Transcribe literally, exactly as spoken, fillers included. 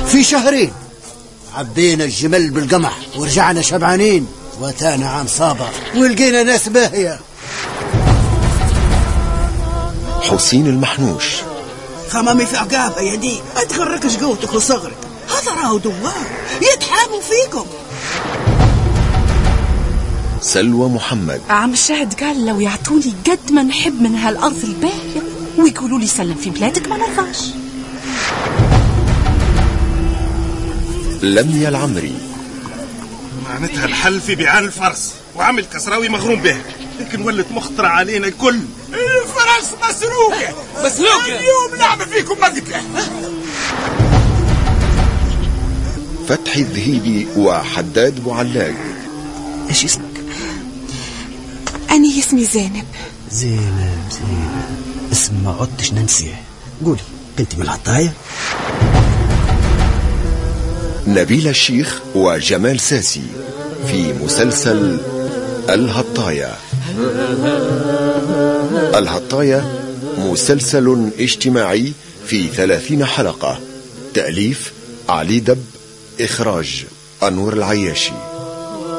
في شهرين عبينا الجمل بالقمح ورجعنا شبعانين، وتانا عام صابر ولقينا ناس باهية. حسين المحنوش. خمامي في عقابة يا دي، ما تغركش قوتك وصغرك، هذا راهو دوار يتحاموا فيكم. سلوى محمد. عم الشاهد قال لو يعطوني قد ما نحب من هالأرض الباهية ويقولوا لي سلم في بلادك ما نرضاش. لميا العمري. معناتها الحل في بيعان الفرس، وعمل كسراوي مغروم به، لكن ولت مخطرة علينا الكل. الفرس مسروقة مسروقة اليوم نعمل فيكم مقتلة. فتحي الذهيبي وحداد بوعلاق. ايش اسمك؟ أنا اسمي زينب. زينب زينب اسم ما عدتش ننسيه. قولي كنت من العطاية؟ نبيل الشيخ وجمال ساسي في مسلسل الهطاية. الهطاية مسلسل اجتماعي في ثلاثين حلقة، تأليف علي دب، إخراج أنور العياشي.